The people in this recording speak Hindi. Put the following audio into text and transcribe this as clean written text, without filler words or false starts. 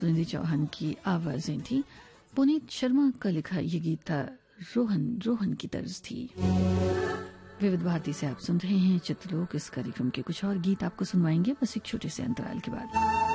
सुनिधि चौहान की आवाजें थी। पुनीत शर्मा का लिखा ये गीत था, रोहन की तर्ज थी। विविध भारती से आप सुन रहे हैं चित्रलोक। इस कार्यक्रम के कुछ और गीत आपको सुनवाएंगे बस एक छोटे से अंतराल के बाद।